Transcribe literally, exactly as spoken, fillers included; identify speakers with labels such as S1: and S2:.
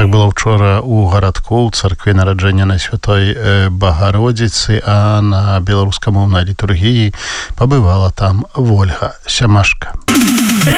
S1: Так было вчора у гарадку, у царкві нараджэння на святой Багародзіцы, а на беларускамоўнай літургіі пабывала там Вольга Сямашка.